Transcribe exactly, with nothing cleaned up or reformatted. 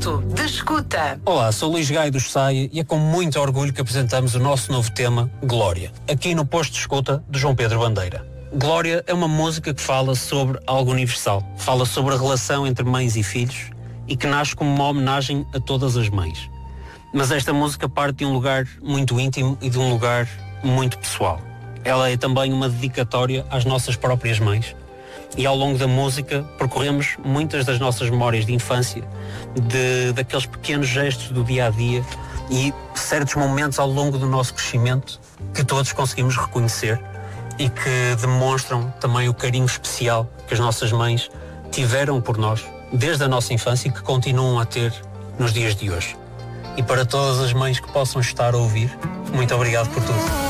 Posto de Escuta. Olá, sou Luís Gaio dos Saia e é com muito orgulho que apresentamos o nosso novo tema, Glória, aqui no Posto de Escuta de João Pedro Bandeira. Glória é uma música que fala sobre algo universal, fala sobre a relação entre mães e filhos e que nasce como uma homenagem a todas as mães. Mas esta música parte de um lugar muito íntimo e de um lugar muito pessoal. Ela é também uma dedicatória às nossas próprias mães. E ao longo da música percorremos muitas das nossas memórias de infância, de, daqueles pequenos gestos do dia-a-dia e certos momentos ao longo do nosso crescimento que todos conseguimos reconhecer e que demonstram também o carinho especial que as nossas mães tiveram por nós desde a nossa infância e que continuam a ter nos dias de hoje. E para todas as mães que possam estar a ouvir, muito obrigado por tudo.